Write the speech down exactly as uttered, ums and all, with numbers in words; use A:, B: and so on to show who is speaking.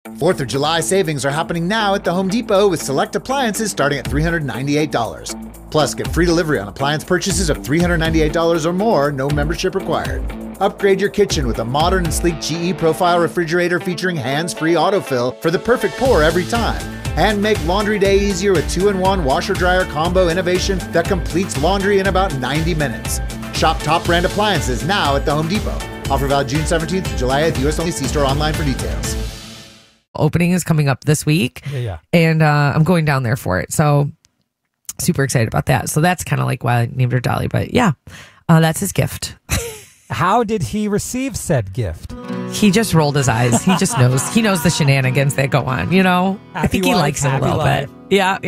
A: fourth of July savings are happening now at the Home Depot with select appliances starting at three hundred ninety-eight dollars. Plus, get free delivery on appliance purchases of three hundred ninety-eight dollars or more, no membership required. Upgrade your kitchen with a modern and sleek G E Profile refrigerator featuring hands-free autofill for the perfect pour every time. And make laundry day easier with two in one washer-dryer combo innovation that completes laundry in about ninety minutes. Shop top brand appliances now at the Home Depot. Offer valid June seventeenth to July eighth. U S only. See store online for details.
B: Opening is coming up this week.
C: Yeah, yeah.
B: And uh, I'm going down there for it. So super excited about that. So that's kind of like why I named her Dolly. But yeah, uh, that's his gift.
C: How did he receive said gift?
B: He just rolled his eyes. He just knows. He knows the shenanigans that go on, you know?
C: Happy
B: I think he
C: wife,
B: likes it a
C: happy
B: little
C: life.
B: bit. Yeah.